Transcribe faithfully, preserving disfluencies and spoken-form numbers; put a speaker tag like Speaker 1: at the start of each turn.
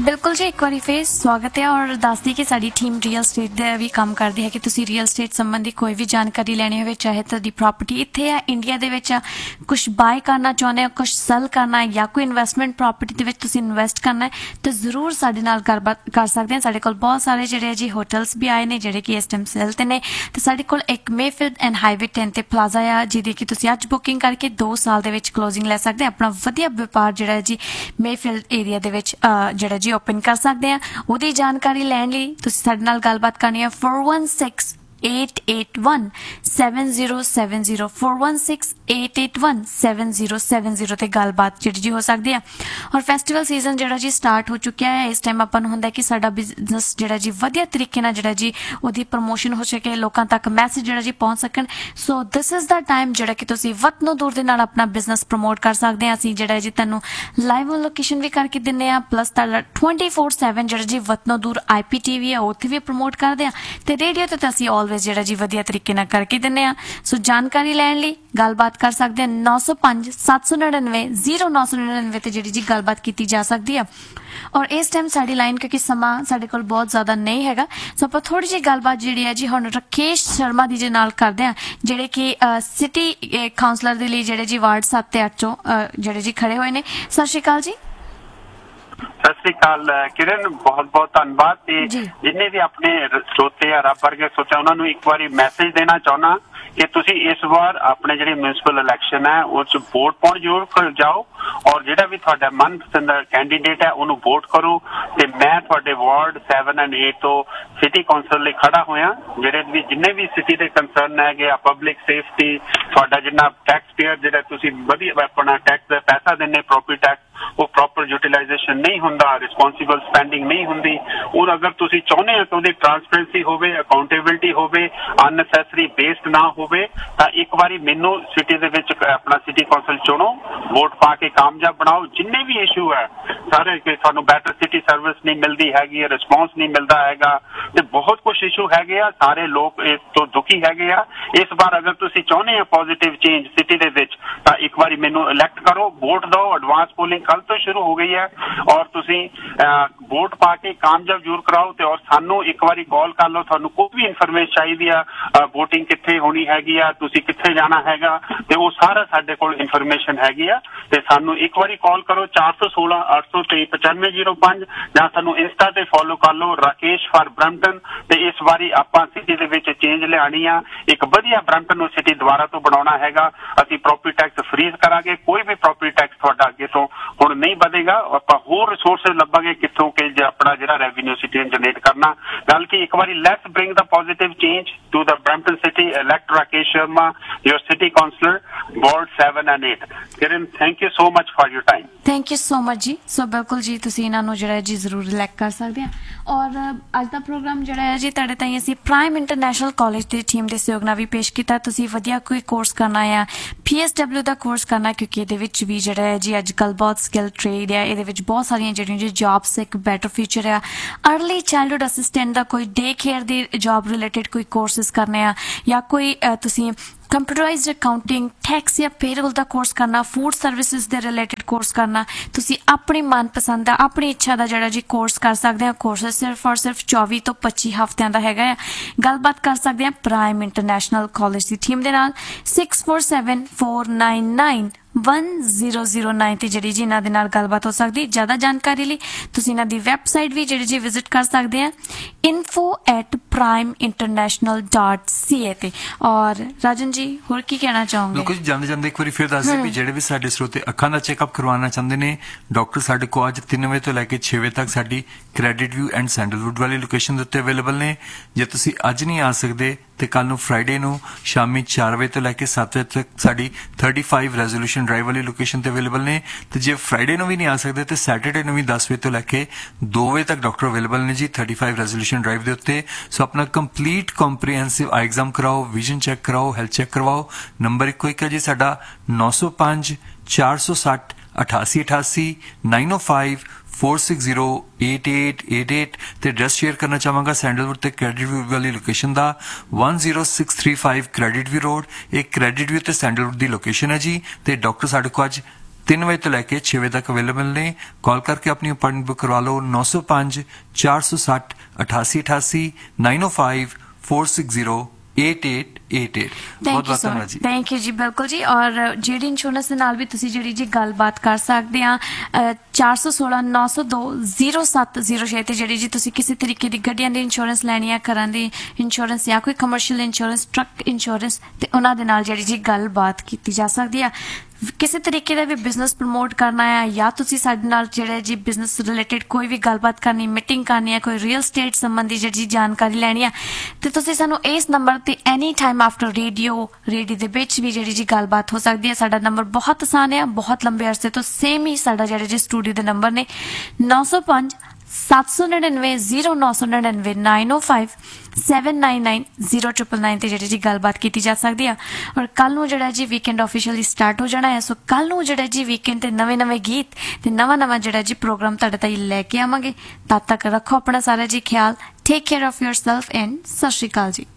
Speaker 1: बिल्कुल जी, एक बार फिर स्वागत है और दस दी कि साडी टीम रियल स्टेट दे भी काम करदी है कि तुसी रियल स्टेट संबंधी कोई भी जानकारी लेनी होवे, चाहे तुहाडी प्रॉपर्टी इत्थे है इंडिया दे विच कुछ बाय करना चाहुंदे हो, कुछ सेल करना है या कोई इन्वेस्टमेंट प्रॉपर्टी दे विच तुसी इन्वेस्ट करना है तो जरूर साडे नाल गलबात कर सकदे हैं। साडे कोल बहुत सारे जिहड़े जी होटल्स भी आए ने जिहड़े कि इस टाइम सेल ते ने ते साडे कोल एक मेफील्ड एंड हाईवे टेन ते प्लाजा आ जिहदी कि तुसी अज बुकिंग करके दो साल दे विच क्लोजिंग ले सकदे हैं। अपना वधिया व्यापार जिहड़ा जी मेफील्ड एरिया दे विच जिहड़ा जी ओपन कर सकते हैं। ਉਹਦੀ ਜਾਣਕਾਰੀ ਲੈਣ ਲਈ ਤੁਸੀਂ ਸਾਡੇ ਨਾਲ ਗੱਲਬਾਤ ਕਰਨੀ ਹੈ four one six eight eight one seven zero seven zero four one six eight eight one seven zero seven zero ਤੇ ਗੱਲਬਾਤ ਜਿਹੜੀ ਜੀ ਹੋ ਸਕਦੀ ਹੈ। ਔਰ ਫੈਸਟੀਵਲ ਸੀਜ਼ਨ ਜਿਹੜਾ ਜੀ ਸਟਾਰਟ ਹੋ ਚੁੱਕਿਆ ਹੈ। ਇਸ ਟਾਈਮ ਆਪਾਂ ਨੂੰ ਹੁੰਦਾ ਕਿ ਸਾਡਾ ਬਿਜ਼ਨਸ ਜਿਹੜਾ ਜੀ ਵਧੀਆ ਤਰੀਕੇ ਨਾਲ ਜਿਹੜਾ ਜੀ ਉਹਦੀ ਪ੍ਰਮੋਸ਼ਨ ਹੋ ਸਕੇ, ਲੋਕਾਂ ਤੱਕ ਮੈਸੇਜ ਜਿਹੜਾ ਜੀ ਪਹੁੰਚ ਸਕਣ। ਸੋ ਦਿਸ ਇਜ਼ ਦਾ ਟਾਈਮ ਜਿਹੜਾ ਕਿ ਤੁਸੀਂ ਵੱਧ ਨੂੰ ਦੂਰ ਦੇ ਨਾਲ ਆਪਣਾ ਬਿਜ਼ਨਸ ਪ੍ਰਮੋਟ ਕਰ ਸਕਦੇ ਆ। ਅਸੀਂ ਜਿਹੜਾ ਜੀ ਤੁਹਾਨੂੰ ਲਾਈਵ ਲੋਕੇਸ਼ਨ ਵੀ ਕਰਕੇ ਦਿੰਦੇ ਆ, ਪਲੱਸ ਤੁਹਾਡਾ twenty four seven ਜਿਹੜਾ ਜੀ ਵੱਧ ਨੂੰ ਦੂਰ ਆਈ ਪੀ ਟੀ ਵੀ ਆ ਉੱਥੇ ਵੀ ਪ੍ਰਮੋਟ ਕਰਦੇ ਆ ਤੇ ਰੇਡੀਓ ਤੇ ਤਾਂ ਅਸੀਂ ਆਲਵੇਜ਼ ਜਿਹੜਾ ਜੀ ਵਧੀਆ ਤਰੀਕੇ ਨਾਲ ਕਰਕੇ ਦਿੰਦੇ ਆ। ਸੋ ਜਾਣਕਾਰੀ ਲੈਣ ਲਈ ਗੱਲਬਾਤ ਕਰ ਸਕਦੇ ਆ ਨੌ ਸੌ ਪੰਜ ਸੱਤ ਸੌ ਨੜਿਨਵੇਂ ਜ਼ੀਰੋ ਨੌ ਸੌ ਨੜਿਨਵੇਂ ਤੇ ਜਿਹੜੀ ਜੀ ਗੱਲਬਾਤ ਕੀਤੀ ਜਾ ਸਕਦੀ ਆ। ਔਰ ਇਸ ਟਾਈਮ ਸਾਡੀ ਲਾਈਨ ਕਿਉਂਕਿ ਸਮਾਂ ਸਾਡੇ ਕੋਲ ਬਹੁਤ ਜ਼ਿਆਦਾ ਨਹੀਂ ਹੈਗਾ, ਸੋ ਆਪਾਂ ਥੋੜੀ ਜਿਹੀ ਗੱਲਬਾਤ ਜਿਹੜੀ ਹੈ ਜੀ ਹੁਣ ਰਾਕੇਸ਼ ਸ਼ਰਮਾ ਦੀ ਜੀ ਨਾਲ ਕਰਦੇ ਆ ਜਿਹੜੇ ਕਿ ਸਿਟੀ ਕਾਉਂਸਲਰ ਦੇ ਲਈ ਜਿਹੜੇ ਜੀ ਵਾਰਡ ਸੱਤ ਤੇ ਅੱਠ ਚੋਂ ਜਿਹੜੇ ਜੀ ਖੜੇ ਹੋਏ ਨੇ। ਸਤਿ ਸ਼੍ਰੀ ਅਕਾਲ ਜੀ।
Speaker 2: सत श्री अकाल किरण, बहुत बहुत धन्यवाद। जिन्ने भी अपने श्रोते आ रब वर्गे सोचा उन्होंने एक बार मैसेज देना चाहना कि तुसी इस बार अपने जिहड़े म्यूनसिपल इलैक्शन है उस वोट पाउण जरूर जाओ और जिहड़ा भी तुहाडा मनपसंद कैंडीडेट है उन्होंने वोट करो। ते मैं तुहाडे वार्ड सैवन एंड एट तो सिटी कौंसल लई खड़ा होया। जिहड़े भी जिन्ने भी सिटी दे कंसर्न है पब्लिक सेफ्टी, तुहाडा जिन्ना टैक्स पेयर जिहड़ा तुसी वधिया अपना टैक्स दा पैसा दिंदे प्रॉपर्टी टैक्स वो प्रॉपर यूटिलाइजेशन नहीं हुंदा, रिस्पॉन्सिबल स्पेंडिंग नहीं हुंदी। और अगर तुसी चाहुंदे हो कि उहदी ट्रांसपेरेंसी होवे, अकाउंटेबिलिटी होवे, अननैसेसरी वेस्ट ना होवे तां एक बारी मैनू सिटी दे विच अपना सिटी कौंसल चुनो, वोट पा के कामयाब बनाओ। जिन्ने भी इशू है सारे कि सानू बैटर सिटी सर्विस नहीं मिलती हैगी, रिस्पॉन्स नहीं मिलता हैगा ते बहुत कुछ इशू हैगे आ, सारे लोग इस तो दुखी हैगे आ। इस बार अगर तुसी चाहुंदे हो पॉजिटिव चेंज सिटी दे विच तां एक बारी मैनू इलैक्ट करो, वोट दो। एडवांस पोलिंग कल तो शुरू हो गई है और तुसी वोट पा के कामयाब जरूर कराओ। ते और सानू एक बारी कॉल कर लो, थानू कोई भी इन्फॉर्मेशन चाहिए आ, वोटिंग कित्थे होनी हैगी आ, तुसी कित्थे जाना हैगा ते वो सारा साडे कोल इन्फॉर्मेशन हैगी आ। ते सानू एक बारी कॉल करो चार सौ सोलह अठ सौ तेई पचानवे जीरो पांच जां सानू इंस्टा ते फॉलो कर लो राकेश फॉर ब्रैम्पटन। ते इस बारी आपां सिटी दे विच चेंज लियानी आ, एक वधिया ब्रैम्पटन नूं सिटी दुबारा तो बनाउणा हैगा। असीं प्रॉपर्टी टैक्स फ्रीज करांगे, कोई भी प्रॉपर्टी टैक्स तुहाडा अगे तो हुण नहीं ਵਧੇਗਾ। ਆਪਾਂ ਹੋਰ ਰਿਸੋਰਸਸ ਲੱਭਾਂਗੇ ਕਿੱਥੋਂ ਕਿ ਆਪਣਾ ਜਿਹੜਾ ਰੈਵਨਿਊ ਸਿਟੀ ਨੂੰ ਜਨਰੇਟ ਕਰਨਾ। ਗੱਲ ਕੀ ਇੱਕ ਵਾਰੀ let's bring the positive change to the Brampton city. Elect Rakesh Sharma your city councillor ward seven and eight। Kiran thank you so much for your time.
Speaker 1: Thank you so much ਜੀ। ਸੋ ਬਿਲਕੁਲ ਜੀ ਤੁਸੀਂ ਇਹਨਾਂ ਨੂੰ ਜਿਹੜਾ ਜੀ ਜ਼ਰੂਰ ਇਲੈਕਟ ਕਰ ਸਕਦੇ ਆ। ਔਰ ਅੱਜ ਦਾ ਪ੍ਰੋਗਰਾਮ ਜਿਹੜਾ ਹੈ ਜੀ ਤੁਹਾਡੇ ਤਾਈਂ ਅਸੀਂ ਪ੍ਰਾਈਮ ਇੰਟਰਨੈਸ਼ਨਲ ਕਾਲਜ ਦੀ ਟੀਮ ਦੇ ਸਹਿਯੋਗ ਨਾਲ ਵੀ ਪੇਸ਼ ਕੀਤਾ। ਤੁਸੀਂ ਵਧੀਆ ਕੋਈ ਕੋਰਸ ਕਰਨਾ ਆ, ਪੀ ਐਸ ਡਬਲਿਊ ਦਾ ਕੋਰਸ ਕਰਨਾ ਕਿਉਂਕਿ ਇਹਦੇ ਵਿੱਚ ਵੀ ਜਿਹੜਾ ਹੈ ਜੀ ਅੱਜ ਕੱਲ੍ਹ ਬਹੁਤ ਸਕਿੱਲ ਟ੍ਰੇਡ ਆ, ਇਹਦੇ ਵਿੱਚ ਬਹੁਤ ਸਾਰੀਆਂ ਜਿਹੜੀਆਂ ਜੀ ਜੌਬਸ, ਇੱਕ ਬੈਟਰ ਫਿਊਚਰ ਆ। अर्ली चाइल्डहुड असिस्टेंट का कोई डे केयर दी जॉब रिलेटेड कोई कोर्सेस करने आ या कोई तुसी कंप्यूटराइज्ड अकाउंटिंग, टैक्स या पेरोल का कोर्स करना, फूड सर्विसेज दे रिलेटेड कोर्स करना, तुसी अपनी मनपसंद दा अपनी इच्छा का जिहड़ा जी कोर्स कर सकते हैं। कोर्स सिर्फ और सिर्फ चौबी तो पच्ची हफ्तियां दा हैगा। गलबात कर सकते हैं प्राइम इंटरनैशनल कॉलेज की टीम दे नाल six four seven four nine nine one zero zero nine ਤੇ ਜਿਹੜੀ ਜੀ ਇਹਨਾਂ ਦੇ ਨਾਲ ਗੱਲਬਾਤ ਹੋ ਸਕਦੀ। ਜ਼ਿਆਦਾ ਜਾਣਕਾਰੀ ਲਈ ਤੁਸੀਂ ਇਹਨਾਂ ਦੀ ਵੈਬਸਾਈਟ ਵੀ ਜਿਹੜੀ ਜੀ ਵਿਜ਼ਿਟ ਕਰ ਸਕਦੇ ਆ info at prime international dot c a ਤੇ। ਔਰ ਰਾਜਨ ਜੀ ਹੋਰ ਕੀ ਕਹਿਣਾ ਚਾਹੋਗੇ?
Speaker 3: ਬਿਲਕੁਲ ਜਾਂਦੇ ਜਾਂਦੇ ਇੱਕ ਵਾਰੀ ਫਿਰ ਦੱਸ ਦਿਓ ਵੀ ਜਿਹੜੇ ਵੀ ਸਾਡੇ ਸਰੋਤੇ ਅੱਖਾਂ ਦਾ ਚੈੱਕਅਪ ਕਰਵਾਉਣਾ ਚਾਹੁੰਦੇ ਨੇ, ਡਾਕਟਰ ਸਾਡੇ ਕੋਲ ਅੱਜ ਤਿੰਨ ਵਜੇ ਤੋਂ ਲੈ ਕੇ ਛੇ ਵਜੇ ਤੱਕ ਸਾਡੀ ਕ੍ਰੈਡਿਟ ਵਿਊ ਐਂਡ ਸੈਂਡਲਵੁੱਡ ਵਾਲੀ ਲੋਕੇਸ਼ਨ ਦੇ ਉੱਤੇ ਅਵੇਲੇਬਲ ਨੇ। ਜੇ ਤੁਸੀਂ ਅੱਜ ਨਹੀਂ ਆ ਸਕਦੇ ਤੇ ਕੱਲ ਨੂੰ ਫਰਾਈਡੇ ਨੂੰ ਸ਼ਾਮੀ ਚਾਰ ਵਜੇ ਤੋਂ ਲੈ ਕੇ ਸੱਤ ਵਜੇ ਤੱਕ ਸਾਡੀ ਥਰਟੀ ਫਾਈਵ ਰੈਜ਼ੋਲੂਸ਼ਨ ਡਰਾਈਵ ਵਾਲੀ ਲੋਕੇਸ਼ਨ ਤੇ ਅਵੇਲੇਬਲ ਨੇ। ਤੇ ਜੇ ਫਰਾਈਡੇ ਨੂੰ ਵੀ ਨਹੀਂ ਆ ਸਕਦੇ ਤੇ ਸੈਟਰਡੇ ਨੂੰ ਵੀ ਦਸ ਵਜੇ ਤੋਂ ਲੈ ਕੇ ਦੋ ਵਜੇ ਤੱਕ ਡਾਕਟਰ ਅਵੇਲੇਬਲ ਨੇ ਜੀ ਥਰਟੀ ਫਾਈਵ ਰੈਜ਼ੋਲੂਸ਼ਨ ਡਰਾਈਵ ਦੇ ਉੱਤੇ। ਸੋ ਆਪਣਾ ਕੰਪਲੀਟ ਕੰਪਰੀਹੈਂਸਿਵ ਆਈ ਐਗਜ਼ਾਮ ਕਰਾਓ, ਵਿਜ਼ਨ ਚੈੱਕ ਕਰਾਓ, ਹੈਲਥ ਚੈੱਕ ਕਰਵਾਓ। ਨੰਬਰ ਇੱਕੋ ਇੱਕ ਹੈ ਜੀ ਸਾਡਾ ਨੌ ਸੌ ਪੰਜ ਚਾਰ ਸੌ ਸੱਠ ਅਠਾਸੀ ਅਠਾਸੀ ਨਾਈਨ ਓ five four six zero eight eight eight eight ਤੇ ਐਡਰੈਸ ਸ਼ੇਅਰ ਕਰਨਾ ਚਾਹਾਂਗਾ ਸੈਂਡਲਵੁੱਡ ਤੇ ਕ੍ਰੈਡਿਟ ਵਿਊ ਵਾਲੀ ਲੋਕੇਸ਼ਨ ਦਾ one zero six three five credit view road. ਇਹ ਕ੍ਰੈਡਿਟ ਵਿਊ ਤੇ ਸੈਂਡਲਵੁੱਡ ਦੀ ਲੋਕੇਸ਼ਨ ਹੈ ਜੀ। ਤੇ ਡਾਕਟਰ ਸਾਡੇ ਕੋਲ ਅੱਜ तीन बजे तो लैके छे बजे तक अवेलेबल ने। कॉल करके अपनी अपॉइंटमेंट बुक करवा लो नौ सौ पाँच चार सौ साठ अठासी अठासी nine O five four six zero eight eight eight eight.
Speaker 1: Thank you so much. Thank you ਜੀ, ਬਿਲਕੁਲ ਜੀ। ਔਰ ਜਿਹੜੀ ਇੰਸ਼ੋਰੈਂਸ ਦੇ ਨਾਲ ਵੀ ਤੁਸੀਂ ਜਿਹੜੀ ਜੀ ਗੱਲਬਾਤ ਕਰ ਸਕਦੇ ਆ ਚਾਰ ਸੌ ਸੋਲਾਂ ਨੌ ਸੌ ਦੋ ਜ਼ੀਰੋ ਸੱਤ ਜ਼ੀਰੋ ਛੇ ਤੇ ਜਿਹੜੀ ਜੀ ਤੁਸੀਂ ਕਿਸੇ ਤਰੀਕੇ ਦੀ ਗੱਡੀਆਂ ਦੀ ਇੰਸ਼ੋਰੈਂਸ ਲੈਣੀ ਆ, ਘਰਾਂ ਦੀ ਇੰਸ਼ੋਰੈਂਸ ਜਾਂ ਕੋਈ ਕਮਰਸ਼ੀਅਲ ਇੰਸ਼ੋਰੈਂਸ, ਟਰੱਕ ਇੰਸ਼ੋਰੈਂਸ, ਤੇ ਉਹਨਾਂ ਦੇ ਨਾਲ ਜਿਹੜੀ ਜੀ ਗੱਲਬਾਤ ਕੀਤੀ ਜਾ ਸਕਦੀ ਆ। ਕਿਸੇ ਤਰੀਕੇ ਦਾ ਵੀ ਬਿਜ਼ਨਸ ਪ੍ਰਮੋਟ ਕਰਨਾ ਹੈ ਜਾਂ ਤੁਸੀਂ ਸਾਡੇ ਨਾਲ ਜਿਹੜੇ ਜੀ ਬਿਜ਼ਨਸ ਰਿਲੇਟਡ ਕੋਈ ਵੀ ਗੱਲਬਾਤ ਕਰਨੀ, ਮੀਟਿੰਗ ਕਰਨੀ ਹੈ, ਕੋਈ ਰੀਅਲ ਸਟੇਟ ਸੰਬੰਧੀ ਜਿਹੜੀ ਜਾਣਕਾਰੀ ਲੈਣੀ ਆ, ਤੇ ਤੁਸੀਂ ਸਾਨੂੰ ਇਸ ਨੰਬਰ ਤੇ any time after radio radio ਦੇ ਵਿੱਚ ਵੀ ਜਿਹੜੀ ਜੀ ਗੱਲਬਾਤ ਹੋ ਸਕਦੀ ਹੈ। ਸਾਡਾ ਨੰਬਰ ਬਹੁਤ ਆਸਾਨ ਹੈ, ਬਹੁਤ ਲੰਬੇ ਅਰਸੇ ਤੋਂ ਸੇਮ ਹੀ ਸਾਡਾ ਜਿਹੜੇ ਜੀ ਸਟੂਡੀਓ ਦੇ ਨੰਬਰ ਨੇ ਨੌ ਸੌ ਪੰਜ ਸੱਤ ਸੌ ਨੜਿਨਵੇਂ ਜ਼ੀਰੋ ਨੌ ਸੌ ਨੜਿਨਵੇਂ ਨਾइन ओ five seven ਨਾइन nine zero triple nine ਤੇ ਜਿਹੜੀ ਜੀ ਗੱਲਬਾਤ ਕੀਤੀ ਜਾ ਸਕਦੀ ਆ। ਔਰ ਕੱਲ ਨੂੰ ਜਿਹੜਾ ਜੀ ਵੀਕਐਂਡ ਆਫੀਸ਼ੀਅਲੀ ਸਟਾਰਟ ਹੋ ਜਾਣਾ ਹੈ, ਸੋ ਕੱਲ ਨੂੰ ਜਿਹੜਾ ਜੀ ਵੀਕਐਂਡ ਤੇ ਨਵੇਂ ਨਵੇਂ ਗੀਤ ਤੇ ਨਵਾਂ ਨਵਾਂ ਜਿਹੜਾ ਜੀ ਪ੍ਰੋਗਰਾਮ ਤੁਹਾਡੇ ਤਾਈਂ ਲੈ ਕੇ ਆਵਾਂਗੇ। ਤਦ ਤੱਕ ਰੱਖੋ ਆਪਣਾ ਸਾਰਾ ਜੀ ਖਿਆਲ। Take care of yourself and ਸਤਿ ਸ਼੍ਰੀ ਅਕਾਲ ਜੀ।